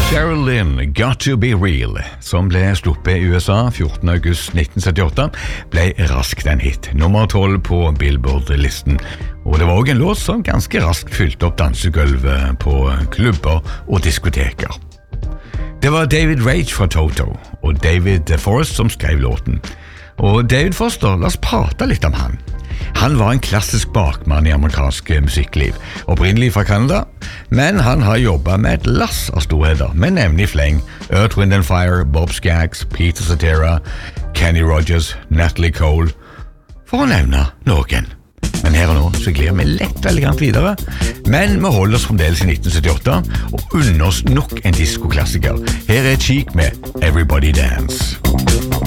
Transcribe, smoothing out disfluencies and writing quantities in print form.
Cheryl Lynn, Got to be real, som ble sluppet I USA 14. august 1978, ble raskt en hit, nummer 12 på Billboard-listen. Og det var også en låt som ganske raskt fylte opp dansegulvet på klubber og diskoteker. Det var David Rage fra Toto og David Forrest som skrev låten. Og David Foster, la oss prate litt om han. Han var en klassisk bakmann I amerikansk musikkliv, opprinnelig fra Canada, men han har jobbet med et lass av storheter, med nevne I fleng Earth, Wind & Fire, Bob Skaggs, Peter Cetera, Kenny Rogers, Natalie Cole, for å nevne noen. Men her og nå så glir vi lett og elegant videre, men vi holder oss fremdeles I 1978 og unner oss nok en diskoklassiker. Her Cheek med Everybody Dance.